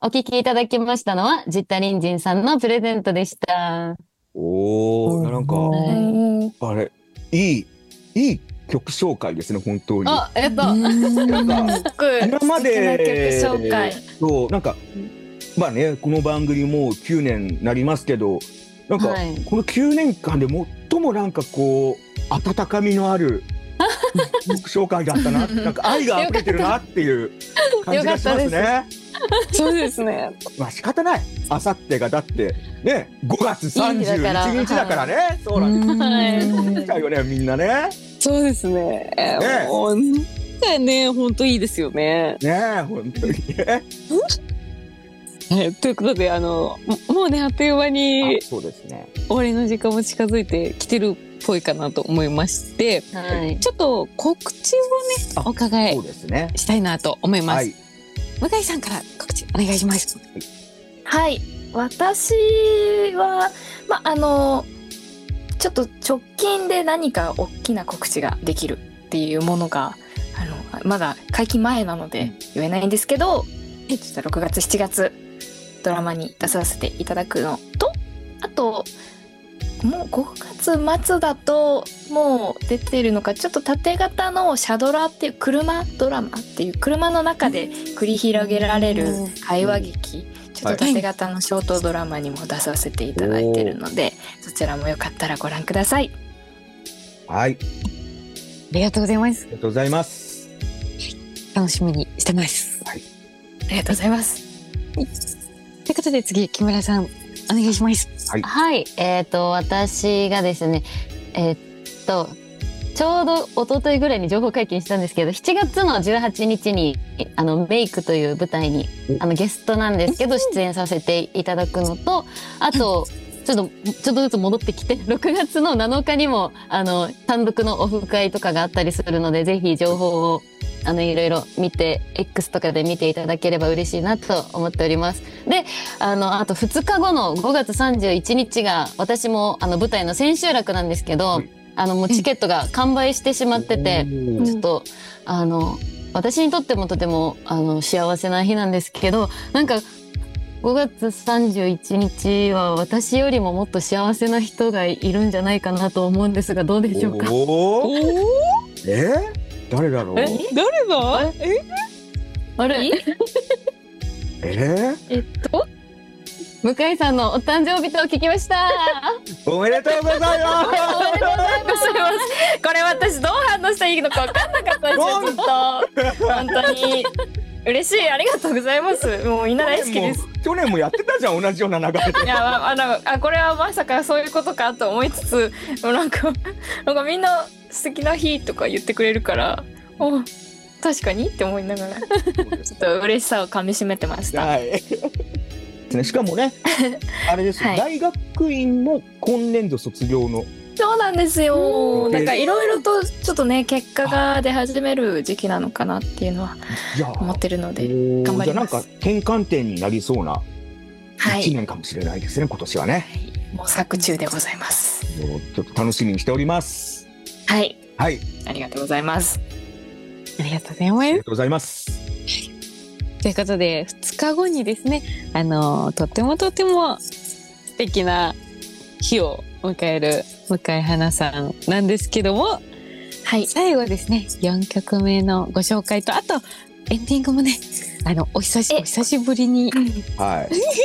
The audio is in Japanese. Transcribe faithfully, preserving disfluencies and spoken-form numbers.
お聞きいただきましたのは、ジッタリンジンさんのプレゼントでした。 おー、なんか、 はいあれ、いい、いい曲紹介ですね、本当に。 あ、えっと、 なんか、今まで、 素敵な曲紹介。 そう、なんか、まあね、この番組もうきゅうねんになりますけど、なんか、 はいこのきゅうねんかんで最もなんかこう、温かみのある曲紹介だったな、なんか愛が溢れてるなっていう感じがしますね。 そうですね。 まあ仕方ない。あさってがだってね、ごがつさんじゅういちにちだからね。そうなんです。来ちゃうよね、みんなね。 そうですね。もうね、本当いいですよね。 ね、本当にね。 ということで、あのもうね、あっという間にそうですね。 終わりの時間も近づいてきてるっぽいかなと思いまして、 はい、 ちょっと告知をね、お伺いしたいなと思います。向井さんから告知お願いします。 はい、私は、ま、あのちょっと直近で何か大きな告知ができるっていうものがあのまだ解禁前なので言えないんですけど、ちょっとろくがつしちがつドラマに出させていただくのと、あともうごがつ末だともう出てるのか、ちょっと縦型のシャドラっていう車ドラマっていう車の中で繰り広げられる会話劇、ちょっと縦型のショートドラマにも出させていただいてるので、そちらもよかったらご覧ください。 はい、 ありがとうございます。 ありがとうございます。 楽しみにしてます。 はい、 ありがとうございます。 ということで次、木村さんお願いします。 はい、はい、えっと私がですね、えー、っとちょうど一昨日ぐらいに情報解禁したんですけど、しちがつのじゅうはちにちにあのメイクという舞台にあのゲストなんですけど出演させていただくのと、あとちょっとちょっとずつ戻ってきて、ろくがつのなのかにもあの単独のオフ会とかがあったりするので、ぜひ情報をあのいろいろ見て X とかで見ていただければ嬉しいなと思っております。で、あのあとふつかごのごがつさんじゅういちにちが私もあの舞台の千秋楽なんですけど、はい、あのもうチケットが完売してしまってて、ちょっとあの私にとってもとてもあの幸せな日なんですけど、なんかごがつさんじゅういちにちは私よりももっと幸せな人がいるんじゃないかなと思うんですが、どうでしょうか。 おおえー、誰だろう。 え、誰だ。えあれえー、 えっと向井さんのお誕生日と聞きました。 おめでとうございます。 おめでとうございます。これ私どう反応したらいいのか分かんなかったですよ、ずっと。本当に嬉しい、ありがとうございます。もうみんな大好きです。 去年もやってたじゃん、同じような流れで。 いや、あのあこれはまさかそういうことかと思いつつ、なんかなんかみんな素敵な日とか言ってくれるから、お確かにって思いながらちょっと嬉しさをかみしめてました。 はい。しかもね、あれですよ、はい、大学院も今年度卒業の。 そうなんですよ。なんかいろいろとちょっとね、結果が出始める時期なのかなっていうのは思ってるので頑張ります。 じゃあなんか転換点になりそうないちねんかもしれないですね、はい、今年はね。 はい、模索中でございます。 ちょっと楽しみにしております。 はいはい、 ありがとうございます。 ありがとうございます。 ありがとうございます。 ということでふつかごにですね、あのとってもとっても素敵な日を迎える向井花さんなんですけども、はい、最後ですねよんきょくめのご紹介と、あとエンディングもね、あのお久しお久しぶりに、 はい